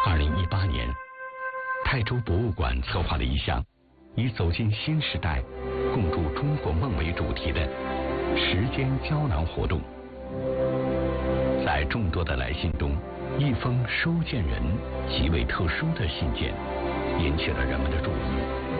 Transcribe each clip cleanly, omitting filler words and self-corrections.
2018年，泰州博物馆策划了一项以走进新时代、共筑中国梦为主题的时间胶囊活动。在众多的来信中，一封收件人极为特殊的信件引起了人们的注意。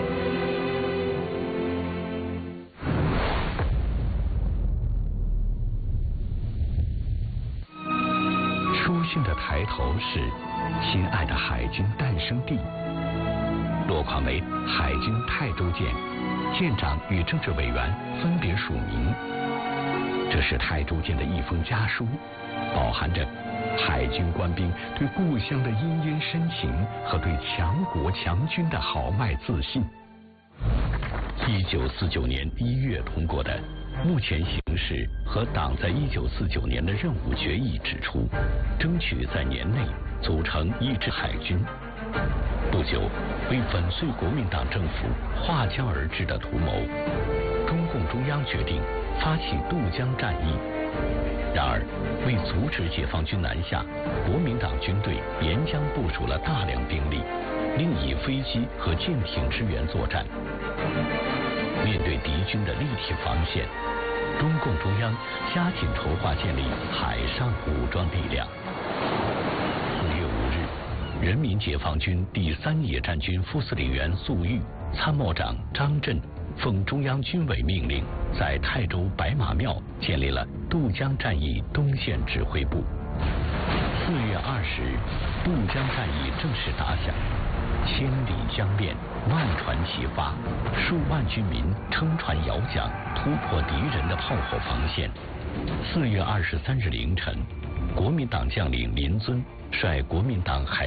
书信的抬头是“亲爱的海军诞生地”，落款为海军泰州舰，舰长与政治委员分别署名。这是泰州舰的一封家书，饱含着海军官兵对故乡的殷殷深情和对强国强军的豪迈自信。1949年1月通过的目前形势和党在1949年的任务决议指出，争取在年内组成一支海军。不久，为粉碎国民党政府划江而治的图谋，中共中央决定发起渡江战役。然而，为阻止解放军南下，国民党军队沿江部署了大量兵力，另以飞机和舰艇支援作战。面对敌军的立体防线，中共中央加紧筹划建立海上武装力量。4月5日，人民解放军第3野战军副司令员粟裕、参谋长张震奉中央军委命令，在泰州白马庙建立了渡江战役东线指挥部。4月20日，渡江战役正式打响，千里江面，万船齐发，数万军民撑船摇桨，突破敌人的炮火防线。4月23日凌晨，国民党将领林遵率国民党海